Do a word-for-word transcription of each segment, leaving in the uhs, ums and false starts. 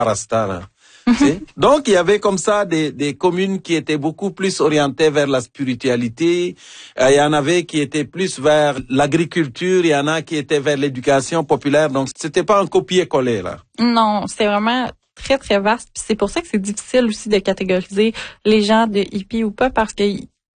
Rasta, là. Donc, il y avait comme ça des, des communes qui étaient beaucoup plus orientées vers la spiritualité. Euh, il y en avait qui étaient plus vers l'agriculture. Il y en a qui étaient vers l'éducation populaire. Donc, c'était pas un copier-coller, là. Non, c'est vraiment très, très vaste. Puis c'est pour ça que c'est difficile aussi de catégoriser les gens de hippie ou pas, parce que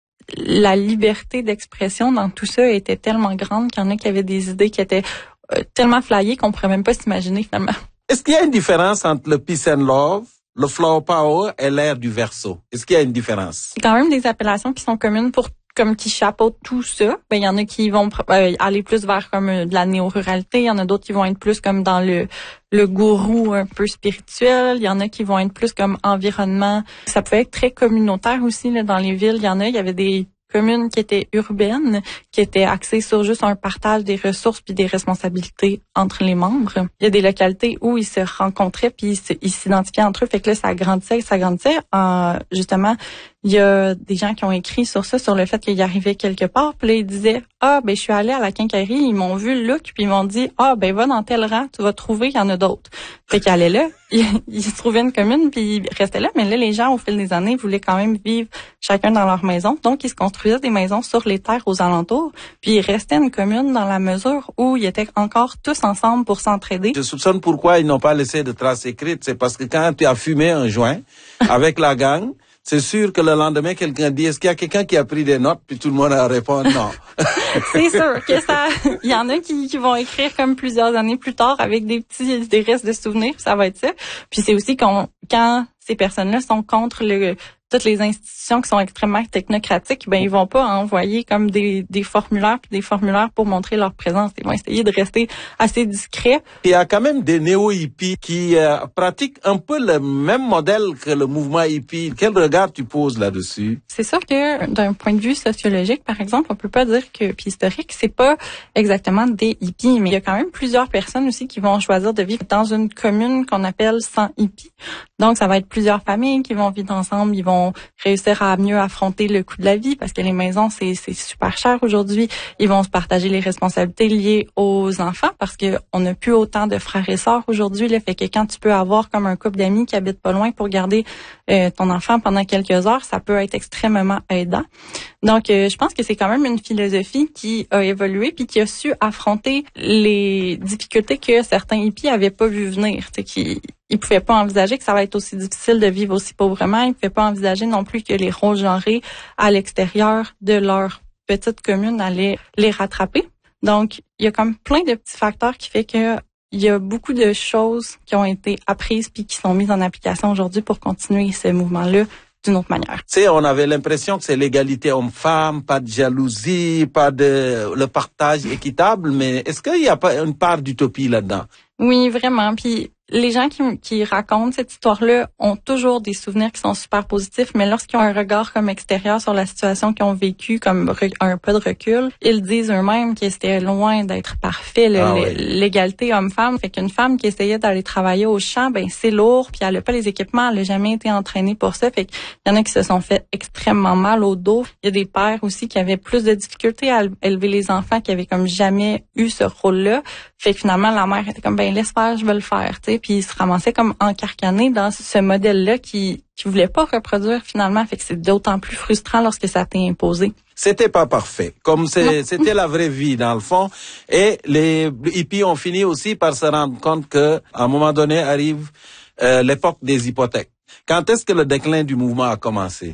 la liberté d'expression dans tout ça était tellement grande qu'il y en a qui avaient des idées qui étaient euh, tellement flyées qu'on pourrait même pas s'imaginer, finalement. Est-ce qu'il y a une différence entre le peace and love, le flower power et l'ère du verso? Est-ce qu'il y a une différence? C'est quand même des appellations qui sont communes pour comme qui chapeautent tout ça. Ben il y en a qui vont euh, aller plus vers comme euh, de la néo-ruralité, il y en a d'autres qui vont être plus comme dans le le gourou un peu spirituel, il y en a qui vont être plus comme environnement. Ça peut être très communautaire aussi là, dans les villes, il y en a, il y avait des communes qui étaient urbaines, qui étaient axées sur juste un partage des ressources puis des responsabilités entre les membres. Il y a des localités où ils se rencontraient puis ils s'identifiaient entre eux. Fait que là, ça grandissait, ça grandissait. Euh, justement, il y a des gens qui ont écrit sur ça, sur le fait qu'ils arrivaient quelque part. Puis là, ils disaient, ah, ben je suis allée à la quincaillerie, ils m'ont vu le look, puis ils m'ont dit, ah, ben va dans tel rang, tu vas trouver, il y en a d'autres. Fait qu'ils allaient là, ils, ils se trouvaient une commune, puis ils restaient là. Mais là, les gens, au fil des années, voulaient quand même vivre chacun dans leur maison. Donc, ils se construisaient des maisons sur les terres aux alentours, puis ils restaient une commune dans la mesure où ils étaient encore tous ensemble pour s'entraider. Je soupçonne pourquoi ils n'ont pas laissé de traces écrites. C'est parce que quand tu as fumé un joint avec la gang, c'est sûr que le lendemain, quelqu'un dit, est-ce qu'il y a quelqu'un qui a pris des notes? Puis tout le monde a répondu non. C'est sûr que ça, il y en a qui, qui vont écrire comme plusieurs années plus tard avec des petits, des restes de souvenirs, ça va être ça. Puis c'est aussi qu'on, quand ces personnes-là sont contre le, toutes les institutions qui sont extrêmement technocratiques, ben ils vont pas envoyer comme des, des formulaires puis des formulaires pour montrer leur présence. Ils vont essayer de rester assez discrets. Il y a quand même des néo-hippies qui euh, pratiquent un peu le même modèle que le mouvement hippie. Quel regard tu poses là-dessus? C'est sûr que d'un point de vue sociologique, par exemple, on peut pas dire que, puis historique, c'est pas exactement des hippies, mais il y a quand même plusieurs personnes aussi qui vont choisir de vivre dans une commune qu'on appelle sans hippies. Donc, ça va être plusieurs familles qui vont vivre ensemble, ils vont réussir à mieux affronter le coût de la vie parce que les maisons, c'est, c'est super cher aujourd'hui. Ils vont se partager les responsabilités liées aux enfants parce que on n'a plus autant de frères et sœurs aujourd'hui. Là, fait que quand tu peux avoir comme un couple d'amis qui habitent pas loin pour garder euh, ton enfant pendant quelques heures, ça peut être extrêmement aidant. Donc, euh, je pense que c'est quand même une philosophie qui a évolué puis qui a su affronter les difficultés que certains hippies avaient pas vu venir. Tu sais, qui Ils pouvaient pas envisager que ça va être aussi difficile de vivre aussi pauvrement. Ils pouvaient pas envisager non plus que les rôles genrés à l'extérieur de leur petite commune allaient les rattraper. Donc, il y a comme plein de petits facteurs qui fait que il y a beaucoup de choses qui ont été apprises puis qui sont mises en application aujourd'hui pour continuer ce mouvement-là d'une autre manière. Tu sais, on avait l'impression que c'est l'égalité homme-femme, pas de jalousie, pas de le partage équitable, mais est-ce qu'il n'y a pas une part d'utopie là-dedans? Oui, vraiment. Puis les gens qui, qui racontent cette histoire-là ont toujours des souvenirs qui sont super positifs, mais lorsqu'ils ont un regard comme extérieur sur la situation qu'ils ont vécue, comme un peu de recul, ils disent eux-mêmes que c'était loin d'être parfait, le, ah, oui. l'égalité homme-femme. Fait qu'une femme qui essayait d'aller travailler au champ, ben c'est lourd, puis elle a pas les équipements, elle a jamais été entraînée pour ça. Fait qu'il y en a qui se sont fait extrêmement mal au dos. Il y a des pères aussi qui avaient plus de difficultés à élever les enfants, qui avaient comme jamais eu ce rôle-là. Fait que finalement, la mère était comme, ben laisse faire, je vais le faire, tu sais. Puis il se ramassait comme encarcané dans ce modèle-là qui qui voulait pas reproduire finalement. Fait que c'est d'autant plus frustrant lorsque ça t'est imposé. C'était pas parfait, comme c'est, c'était la vraie vie dans le fond. Et les hippies ont fini aussi par se rendre compte que, à un moment donné, arrive euh, l'époque des hypothèques. Quand est-ce que le déclin du mouvement a commencé?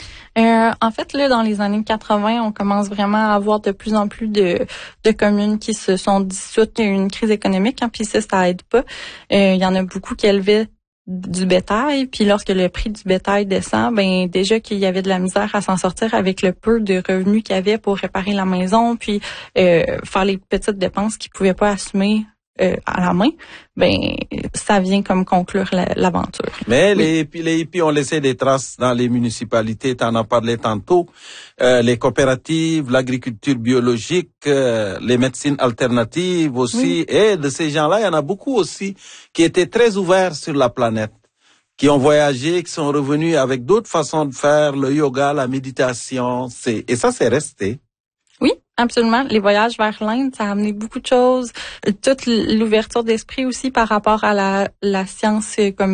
Euh, en fait, là, dans les années quatre-vingts, on commence vraiment à avoir de plus en plus de, de communes qui se sont dissoutes. Il y a eu une crise économique, hein, puis ça, ça aide pas. Euh, il y en a beaucoup qui élevaient du bétail, puis lorsque le prix du bétail descend, ben déjà qu'il y avait de la misère à s'en sortir avec le peu de revenus qu'il y avait pour réparer la maison, puis euh, faire les petites dépenses qu'ils pouvaient pas assumer Euh, à la main, ben ça vient comme conclure la, l'aventure. Mais oui. les, les hippies ont laissé des traces dans les municipalités, tu en as parlé tantôt, euh, les coopératives, l'agriculture biologique, euh, les médecines alternatives aussi, oui. Et de ces gens-là, il y en a beaucoup aussi qui étaient très ouverts sur la planète, qui ont voyagé, qui sont revenus avec d'autres façons de faire, le yoga, la méditation, c'est et ça c'est resté. Oui, absolument. Les voyages vers l'Inde, ça a amené beaucoup de choses. Toute l'ouverture d'esprit aussi par rapport à la, la science comme